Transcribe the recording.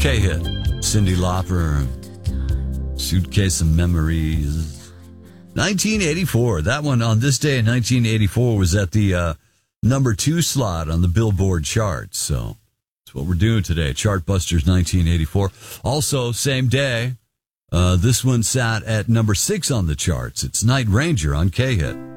K-Hit, Cyndi Lauper, Suitcase of Memories. 1984. That one on this day in 1984 was at the number 2 slot on the Billboard chart. So that's what we're doing today. Chartbusters 1984. Also, same day, this one sat at number 6 on the charts. It's Night Ranger on K-Hit.